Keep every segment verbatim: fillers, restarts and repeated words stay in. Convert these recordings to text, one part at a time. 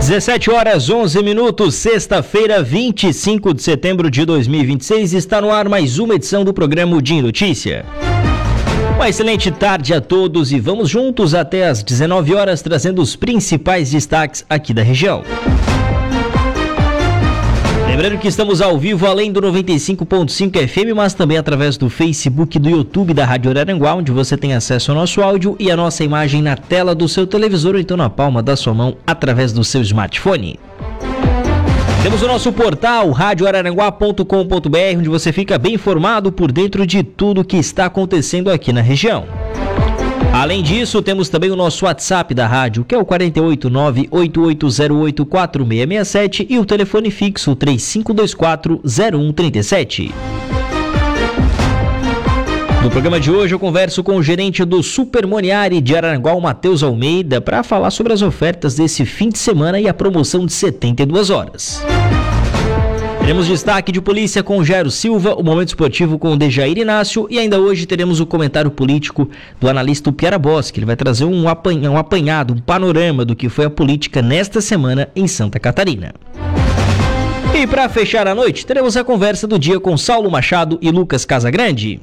dezessete horas, onze minutos, sexta-feira, vinte e cinco de setembro de dois mil e vinte e seis, está no ar mais uma edição do programa Dia em Notícia. Uma excelente tarde a todos e vamos juntos até às dezenove horas trazendo os principais destaques aqui da região. Lembrando que estamos ao vivo além do noventa e cinco ponto cinco F M, mas também através do Facebook e do YouTube da Rádio Araranguá, onde você tem acesso ao nosso áudio e a nossa imagem na tela do seu televisor ou então na palma da sua mão através do seu smartphone. Temos o nosso portal rádio araranguá ponto com ponto b r, onde você fica bem informado por dentro de tudo que está acontecendo aqui na região. Além disso, temos também o nosso WhatsApp da rádio, que é o quatro oito nove, oito oito zero oito, quatro seis seis sete e o telefone fixo três cinco dois quatro, zero um três sete. No programa de hoje eu converso com o gerente do Super Moniari de Araranguá, o Matheus Almeida, para falar sobre as ofertas desse fim de semana e a promoção de setenta e duas horas. Teremos destaque de polícia com o Jairo Silva, o Momento Esportivo com o Dejair Inácio e ainda hoje teremos o comentário político do analista Piara Bosque. Ele vai trazer um, apanha, um apanhado, um panorama do que foi a política nesta semana em Santa Catarina. E para fechar a noite, teremos a conversa do dia com Saulo Machado e Lucas Casagrande.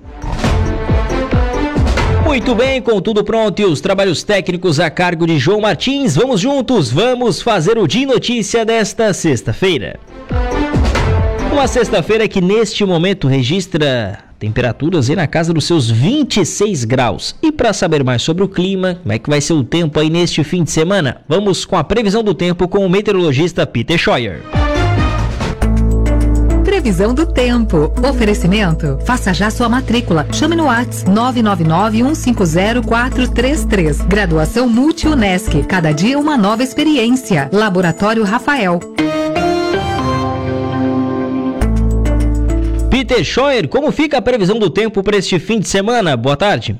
Muito bem, com tudo pronto e os trabalhos técnicos a cargo de João Martins, vamos juntos, vamos fazer o Dia em Notícia desta sexta-feira. Uma sexta-feira que neste momento registra temperaturas aí na casa dos seus vinte e seis graus. E para saber mais sobre o clima, como é que vai ser o tempo aí neste fim de semana, vamos com a previsão do tempo com o meteorologista Peter Scheuer. Previsão do tempo. Oferecimento. Faça já sua matrícula. Chame no WhatsApp nove nove nove, um cinco zero, quatro três três. Graduação Multi-Unesc. Cada dia uma nova experiência. Laboratório Rafael. Peter Scheuer, como fica a previsão do tempo para este fim de semana? Boa tarde.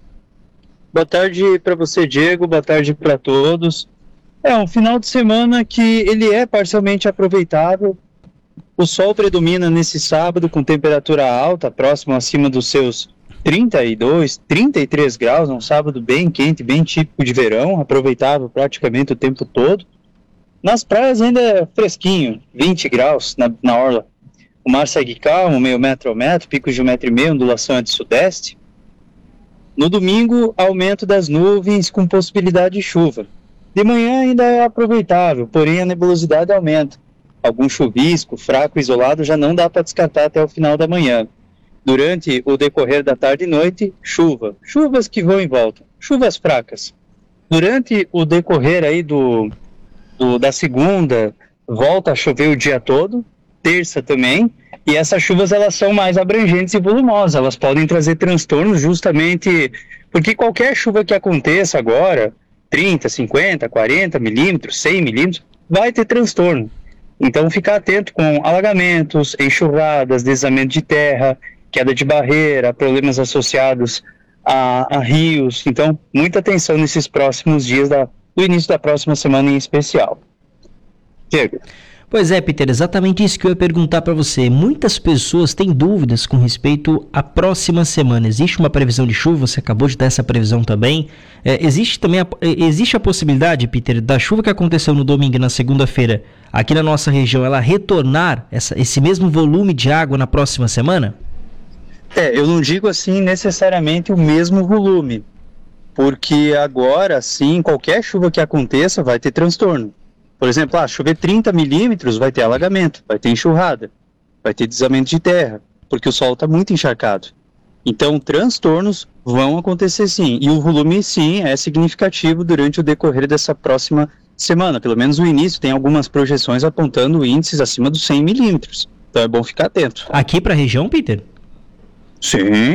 Boa tarde para você, Diego. Boa tarde para todos. É um final de semana que ele é parcialmente aproveitável. O sol predomina nesse sábado com temperatura alta, próximo acima dos seus trinta e dois, trinta e três graus. Um sábado bem quente, bem típico de verão, aproveitável praticamente o tempo todo. Nas praias ainda é fresquinho, vinte graus na, na orla. O mar segue calmo, meio metro ao metro, picos de um metro e meio, ondulação é de sudeste. No domingo, aumento das nuvens com possibilidade de chuva. De manhã ainda é aproveitável, porém a nebulosidade aumenta. Algum chuvisco, fraco, isolado, já não dá para descartar até o final da manhã. Durante o decorrer da tarde e noite, chuva. Chuvas que vão e voltam. Chuvas fracas. Durante o decorrer aí do, do, da segunda, volta a chover o dia todo. Terça também, e essas chuvas elas são mais abrangentes e volumosas, elas podem trazer transtornos justamente porque qualquer chuva que aconteça agora, trinta, cinquenta, quarenta milímetros, cem milímetros, vai ter transtorno. Então ficar atento com alagamentos, enxurradas, deslizamento de terra, queda de barreira, problemas associados a, a rios. Então muita atenção nesses próximos dias da, do início da próxima semana em especial. Diego. Pois é, Peter, exatamente isso que eu ia perguntar para você. Muitas pessoas têm dúvidas com respeito à próxima semana. Existe uma previsão de chuva? Você acabou de dar essa previsão também. É, existe também a, existe a possibilidade, Peter, da chuva que aconteceu no domingo e na segunda-feira, aqui na nossa região, ela retornar essa, esse mesmo volume de água na próxima semana? É, eu não digo assim necessariamente o mesmo volume, porque agora, sim, qualquer chuva que aconteça vai ter transtorno. Por exemplo, ah, chover trinta milímetros, vai ter alagamento, vai ter enxurrada, vai ter deslizamento de terra, porque o solo está muito encharcado. Então, transtornos vão acontecer sim, e o volume sim é significativo durante o decorrer dessa próxima semana. Pelo menos no início tem algumas projeções apontando índices acima dos cem milímetros, então é bom ficar atento. Aqui para a região, Peter? Sim.